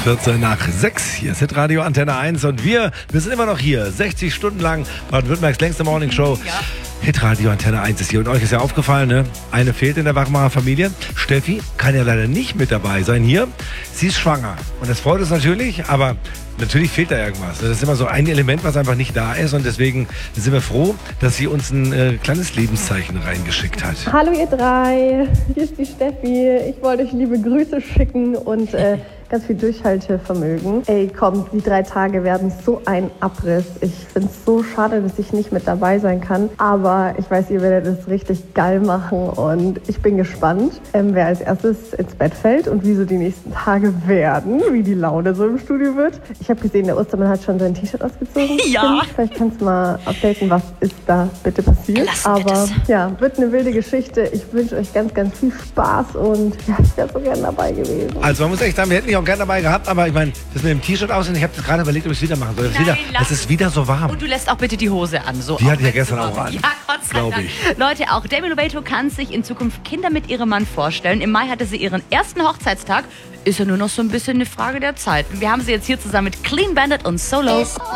14 nach 6. Hier ist Hitradio Antenne 1 und wir sind immer noch hier. 60 Stunden lang Baden-Württembergs längste Morningshow. Ja. Hitradio Antenne 1 ist hier. Und euch ist ja aufgefallen, ne? Eine fehlt in der Wachmacher Familie. Steffi kann ja leider nicht mit dabei sein hier. Sie ist schwanger. Und das freut uns natürlich, aber natürlich fehlt da irgendwas. Das ist immer so ein Element, was einfach nicht da ist. Und deswegen sind wir froh, dass sie uns ein kleines Lebenszeichen reingeschickt hat. Hallo ihr drei, hier ist die Steffi. Ich wollte euch liebe Grüße schicken und ganz viel Durchhaltevermögen. Ey, komm, die 3 Tage werden so ein Abriss. Ich finde es so schade, dass ich nicht mit dabei sein kann. Aber ich weiß, ihr werdet es richtig geil machen und ich bin gespannt, wer als erstes ins Bett fällt und wie so die nächsten Tage werden, wie die Laune so im Studio wird. Ich habe gesehen, der Ostermann hat schon sein T-Shirt ausgezogen. Ja. Vielleicht kannst du mal updaten, was ist da bitte passiert. Aber ja, wird eine wilde Geschichte. Ich wünsche euch ganz, ganz viel Spaß und ja, ich wäre so gerne dabei gewesen. Also man muss echt sagen, wir hätten dich auch gerne dabei gehabt, aber ich meine, das mit dem T-Shirt aussehen, ich habe das gerade überlegt, ob ich es wieder machen soll. Es ist wieder so warm. Und du lässt auch bitte die Hose an. So, die hatte ich ja gestern auch an. Ja, Gott sei Dank. Leute, auch Demi Lovato kann sich in Zukunft Kinder mit ihrem Mann vorstellen. Im Mai hatte sie ihren ersten Hochzeitstag. Ist ja nur noch so ein bisschen eine Frage der Zeit. Wir haben sie jetzt hier zusammen mit Clean Bandit und Solo.